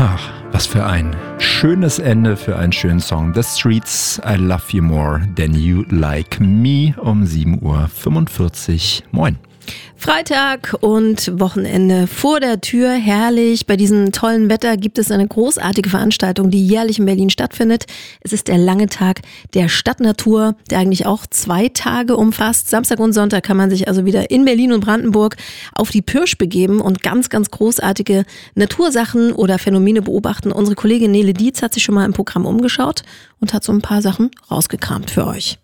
Ach, was für ein schönes Ende für einen schönen Song. The Streets, I Love You More Than You Like Me um 7:45 Uhr. Moin. Freitag und Wochenende vor der Tür, herrlich. Bei diesem tollen Wetter gibt es eine großartige Veranstaltung, die jährlich in Berlin stattfindet. Es ist der lange Tag der Stadtnatur, der eigentlich auch 2 Tage umfasst. Samstag und Sonntag kann man sich also wieder in Berlin und Brandenburg auf die Pirsch begeben und ganz, ganz großartige Natursachen oder Phänomene beobachten. Unsere Kollegin Nele Dietz hat sich schon mal im Programm umgeschaut und hat so ein paar Sachen rausgekramt für euch.